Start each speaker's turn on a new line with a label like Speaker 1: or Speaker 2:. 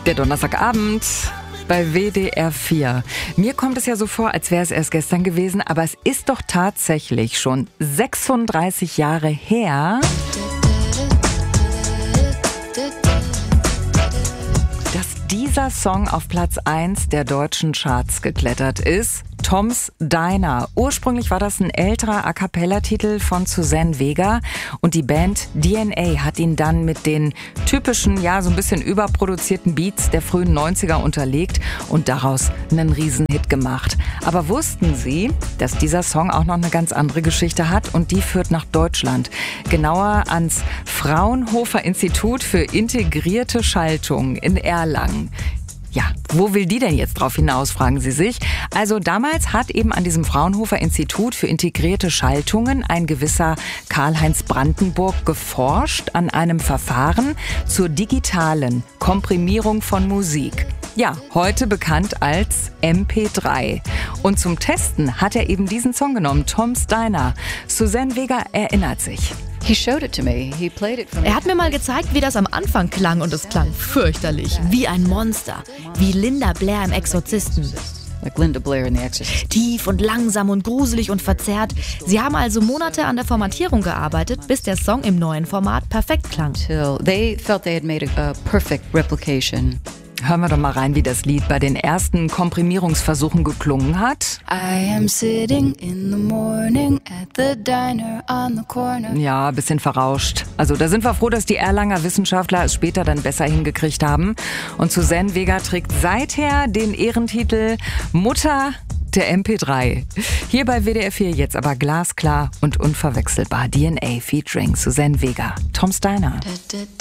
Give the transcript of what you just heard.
Speaker 1: Der Donnerstagabend bei WDR 4. Mir kommt es ja so vor, als wäre es erst gestern gewesen, aber es ist doch tatsächlich schon 36 Jahre her, dass dieser Song auf Platz 1 der deutschen Charts geklettert ist. Tom's Diner. Ursprünglich war das ein älterer A-Cappella-Titel von Suzanne Vega und die Band DNA hat ihn dann mit den typischen, ja so ein bisschen überproduzierten Beats der frühen 90er unterlegt und daraus einen Riesenhit gemacht. Aber wussten Sie, dass dieser Song auch noch eine ganz andere Geschichte hat und die führt nach Deutschland? Genauer ans Fraunhofer Institut für integrierte Schaltung in Erlangen. Ja, wo will die denn jetzt drauf hinaus, fragen Sie sich. Also damals hat eben an diesem Fraunhofer Institut für integrierte Schaltungen ein gewisser Karl-Heinz Brandenburg geforscht an einem Verfahren zur digitalen Komprimierung von Musik. Ja, heute bekannt als MP3. Und zum Testen hat er eben diesen Song genommen, Tom's Diner. Suzanne Vega erinnert sich.
Speaker 2: Er hat mir mal gezeigt, wie das am Anfang klang und es klang fürchterlich, wie ein Monster, wie Linda Blair im Exorzisten. Tief und langsam und gruselig und verzerrt. Sie haben also Monate an der Formatierung gearbeitet, bis der Song im neuen Format perfekt klang.
Speaker 1: Hören wir doch mal rein, wie das Lied bei den ersten Komprimierungsversuchen geklungen hat. Ja, ein bisschen verrauscht. Also da sind wir froh, dass die Erlanger Wissenschaftler es später dann besser hingekriegt haben. Und Suzanne Vega trägt seither den Ehrentitel Mutter der MP3. Hier bei WDR 4 jetzt aber glasklar und unverwechselbar. DNA featuring Suzanne Vega. Tom's Diner.